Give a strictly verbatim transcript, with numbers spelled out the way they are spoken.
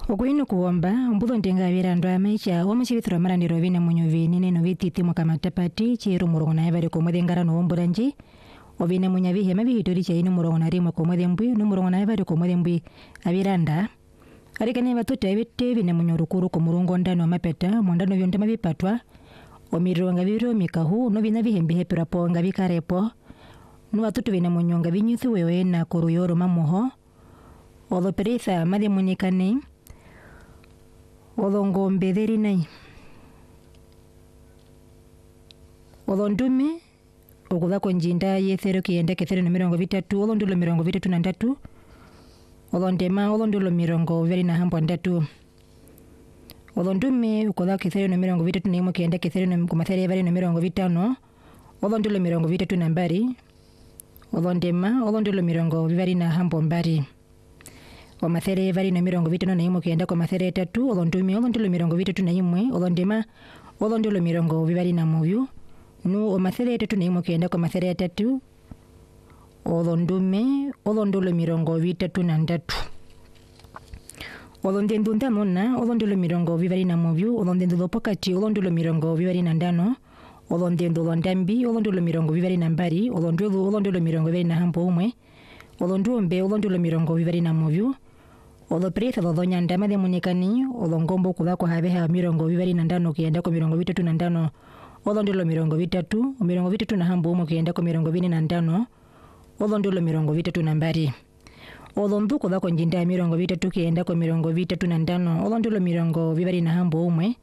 Okuino kuomba mbudo ndenga virando amaicha omuchivithiro maraniro vine munyo vinene no vititi mukamatapati chiru murongo na evare komwethe ngarano omburanji ovine munya vihema vihitori chaini murongo na rimwe komwethe mbwi no murongo na evare komwethe mbwi aviranda arikane vatuta evite vine munyo rukuru komurongo ndano mapeta mondano vyondema vipatwa omironga viro mikahu no vina vihembi hepirapo nga vikarepo no vatutu vine munyo nga vinyuthu wewe na koruyoro mamuho odo peritha madhe munikane odo ngombe theri nai odo ndume okutha konjinda yethero kienda kethero na mirongo vitatu odo ndulo mirongo vitatu na ndatu odo ndema odo ndulo mirongo veri na hambo ndatu odo ndume okutha kethero na mirongo vitatu na imo kienda kethero na kumathere vari na mirongo vitano odo ndulo mirongo vitatu na mbari odo ndema odo ndulo mirongo vivari na hambo mbari kwa mathere vari na mirongo vitano na imo kienda kwa mathere tatu odo ndumi odo ndulo mirongo vitatu na imwe odo ndema odo ndulo mirongo vivari na muvyu nu o mathere tatu na imo kienda kwa mathere tatu odo ndume odo ndulo mirongo vitatu na ndatu odo ndendu ndanona odo ndulo mirongo vivari na muvyu odo ndendu pokati odo ndulo mirongo vivari na ndano odo ndendu odo ndambi odo ndulo mirongo vivari na mbari odo ndulo odo ndulo mirongo vivari na hambo umwe odo nduombe odo ndulo mirongo vivari na muvyu odo preitha odo nyanda madhe munikani odo ngombo kutha kwa haveha mirongo vivari na ndano kienda kwa mirongo vitatu na ndano odo ndulo mirongo vitatu mirongo vitatu na hambo umwe kienda kwa mirongo vine na ndano odo ndulo mirongo vitatu na mbari odo ndu kutha kwa njinda mirongo vitatu kienda kwa mirongo vitatu na ndano odo ndulo mirongo vivari na hambo umwe